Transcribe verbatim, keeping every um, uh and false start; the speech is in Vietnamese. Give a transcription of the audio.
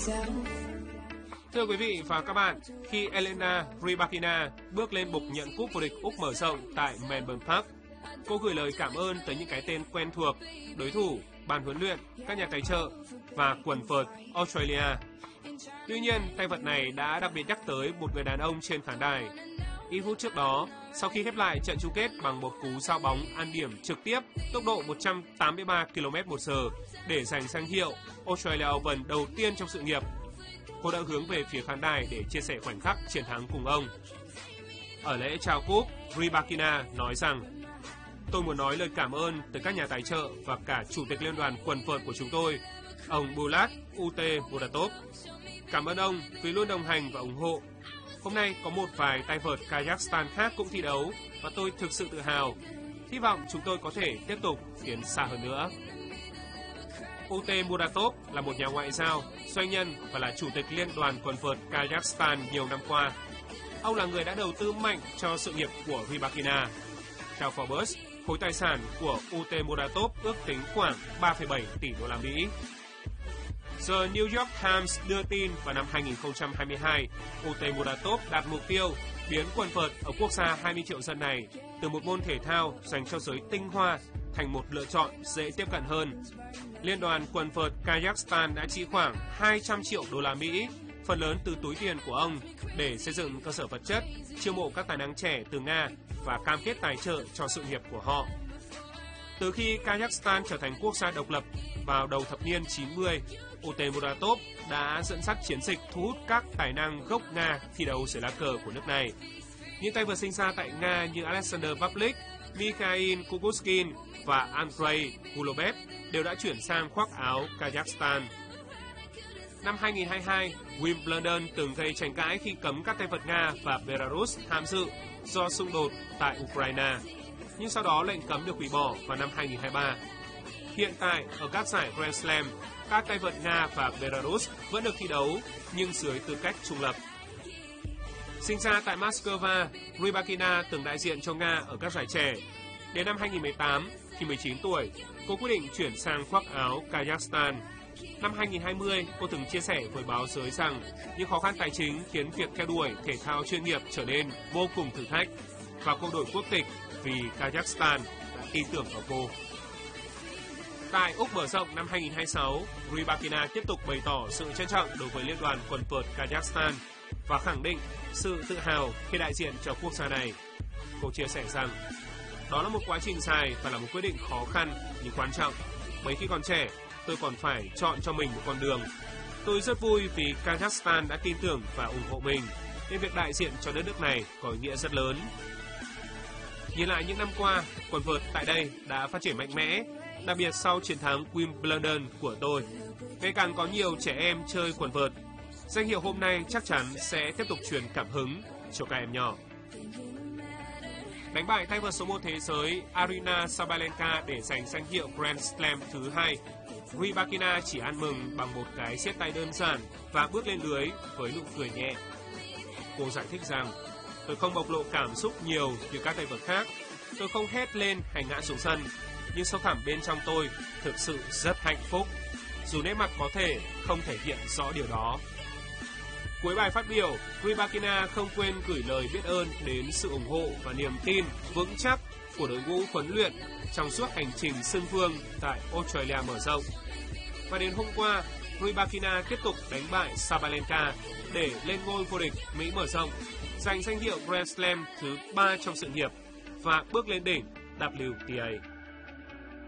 Thưa quý vị và các bạn, khi Elena Rybakina bước lên bục nhận cúp vô địch Úc mở rộng tại Melbourne Park, cô gửi lời cảm ơn tới những cái tên quen thuộc, đối thủ, ban huấn luyện, các nhà tài trợ và quần vợt Australia. Tuy nhiên, tay vợt này đã đặc biệt nhắc tới một người đàn ông trên khán đài. Ít phút trước đó, sau khi khép lại trận chung kết bằng một cú sao bóng ăn điểm trực tiếp tốc độ một trăm tám mươi ba ki lô mét một giờ để giành danh hiệu Australia Open đầu tiên trong sự nghiệp, cô đã hướng về phía khán đài để chia sẻ khoảnh khắc chiến thắng cùng ông. Ở lễ trao cúp, Rybakina nói rằng: "Tôi muốn nói lời cảm ơn tới các nhà tài trợ và cả chủ tịch liên đoàn quần vợt của chúng tôi, ông Bulat Utemuratov. Cảm ơn ông vì luôn đồng hành và ủng hộ. Hôm nay có một vài tay vợt Kazakhstan khác cũng thi đấu và tôi thực sự tự hào. Hy vọng chúng tôi có thể tiếp tục tiến xa hơn nữa." Utemuratov là một nhà ngoại giao, doanh nhân và là chủ tịch liên đoàn quần vợt Kazakhstan nhiều năm qua. Ông là người đã đầu tư mạnh cho sự nghiệp của Rybakina. Theo Forbes, khối tài sản của Utemuratov ước tính khoảng ba phẩy bảy tỷ đô la Mỹ. The New York Times đưa tin vào năm hai nghìn không trăm hai mươi hai, Utemuratov đặt mục tiêu biến quần vợt ở quốc gia hai mươi triệu dân này từ một môn thể thao dành cho giới tinh hoa thành một lựa chọn dễ tiếp cận hơn. Liên đoàn quần vợt Kazakhstan đã chi khoảng hai trăm triệu đô la Mỹ, phần lớn từ túi tiền của ông, để xây dựng cơ sở vật chất, chiêu mộ các tài năng trẻ từ Nga và cam kết tài trợ cho sự nghiệp của họ. Từ khi Kazakhstan trở thành quốc gia độc lập vào đầu thập niên chín mươi, Utemuratov đã dẫn dắt chiến dịch thu hút các tài năng gốc Nga thi đấu dưới lá cờ của nước này. Những tay vợt sinh ra tại Nga như Alexander Bublik, Mikhail Kukushkin và Andrei Golubev đều đã chuyển sang khoác áo Kazakhstan. Năm hai nghìn không trăm hai mươi hai, Wimbledon từng gây tranh cãi khi cấm các tay vợt Nga và Belarus tham dự do xung đột tại Ukraine, nhưng sau đó lệnh cấm được hủy bỏ vào năm hai nghìn không trăm hai mươi ba. Hiện tại, ở các giải Grand Slam, các tay vợt Nga và Belarus vẫn được thi đấu, nhưng dưới tư cách trung lập. Sinh ra tại Moscow, Rybakina từng đại diện cho Nga ở các giải trẻ. Đến năm hai nghìn không trăm mười tám, khi mười chín tuổi, cô quyết định chuyển sang khoác áo Kazakhstan. Năm hai nghìn không trăm hai mươi, cô từng chia sẻ với báo giới rằng những khó khăn tài chính khiến việc theo đuổi thể thao chuyên nghiệp trở nên vô cùng thử thách, và cô đổi quốc tịch vì Kazakhstan đã tin tưởng vào cô. Tại Úc mở rộng năm hai nghìn không trăm hai mươi sáu, Rybakina tiếp tục bày tỏ sự trân trọng đối với Liên đoàn quần vợt Kazakhstan và khẳng định sự tự hào khi đại diện cho quốc gia này. Cô chia sẻ rằng, đó là một quá trình dài và là một quyết định khó khăn nhưng quan trọng. Bởi khi còn trẻ, tôi còn phải chọn cho mình một con đường. Tôi rất vui vì Kazakhstan đã tin tưởng và ủng hộ mình, nên việc đại diện cho đất nước này có ý nghĩa rất lớn. Nhìn lại những năm qua, quần vợt tại đây đã phát triển mạnh mẽ, đặc biệt sau chiến thắng Wimbledon của tôi. Ngày càng có nhiều trẻ em chơi quần vợt. Danh hiệu hôm nay chắc chắn sẽ tiếp tục truyền cảm hứng cho các em nhỏ. Đánh bại tay vợt số một thế giới Aryna Sabalenka để giành danh hiệu Grand Slam thứ hai, Rybakina chỉ ăn mừng bằng một cái siết tay đơn giản và bước lên lưới với nụ cười nhẹ. Cô giải thích rằng, tôi không bộc lộ cảm xúc nhiều như các tay vợt khác, tôi không hét lên hay ngã xuống sân, nhưng sâu thẳm bên trong tôi thực sự rất hạnh phúc, dù nét mặt có thể không thể hiện rõ điều đó. Cuối bài phát biểu, Rybakina không quên gửi lời biết ơn đến sự ủng hộ và niềm tin vững chắc của đội ngũ huấn luyện trong suốt hành trình xưng vương tại Australia mở rộng. Và đến hôm qua, Rybakina tiếp tục đánh bại Sabalenka để lên ngôi vô địch Mỹ mở rộng, giành danh hiệu Grand Slam thứ ba trong sự nghiệp và bước lên đỉnh W T A.